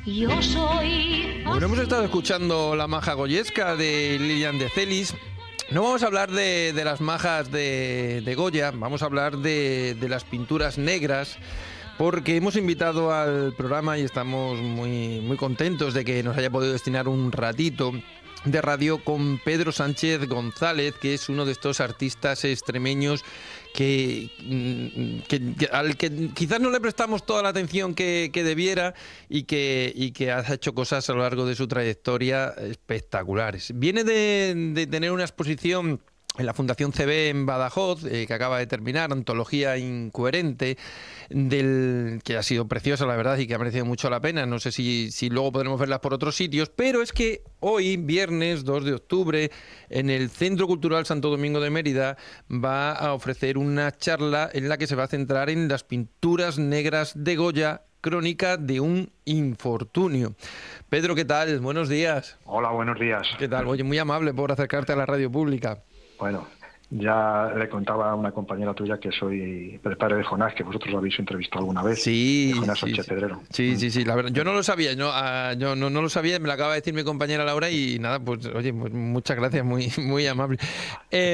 Yo soy... Bueno, hemos estado escuchando La maja goyesca de Lilian de Celis. No vamos a hablar de las majas de Goya, vamos a hablar de las pinturas negras, porque hemos invitado al programa y estamos muy contentos de que nos haya podido destinar un ratito de radio con Pedro Sánchez González, que es uno de estos artistas extremeños al que quizás no le prestamos toda la atención que debiera y que ha hecho cosas a lo largo de su trayectoria espectaculares. Viene de tener una exposición en la Fundación CB en Badajoz, que acaba de terminar, Antología Incoherente, que ha sido preciosa, la verdad, y que ha merecido mucho la pena. No sé si luego podremos verlas por otros sitios, pero es que hoy, viernes 2 de octubre, en el Centro Cultural Santo Domingo de Mérida, va a ofrecer una charla en la que se va a centrar en las pinturas negras de Goya, crónica de un infortunio. Pedro, ¿qué tal? Buenos días. Hola, buenos días. ¿Qué tal? Oye, muy amable por acercarte a la radio pública. Bueno, ya le contaba a una compañera tuya que soy el padre de Jonás, que vosotros lo habéis entrevistado alguna vez. Sí, de Jonás sí, Sánchez Pedrero. Sí, la verdad, yo no lo sabía, yo no lo sabía, me lo acaba de decir mi compañera Laura y nada, pues oye, pues muchas gracias, muy amable.